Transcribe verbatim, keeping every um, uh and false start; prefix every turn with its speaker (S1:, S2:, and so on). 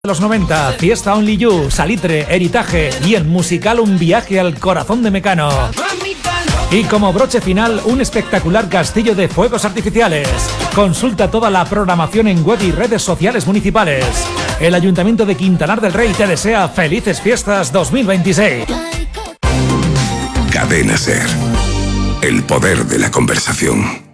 S1: De los noventa, Fiesta Only You, Salitre, Heritage y el musical Un viaje al corazón de Mecano. Y como broche final, un espectacular castillo de fuegos artificiales. Consulta toda la programación en web y redes sociales municipales. El Ayuntamiento de Quintanar del Rey te desea felices fiestas dos mil veintiséis.
S2: Cadena Ser. El poder de la conversación.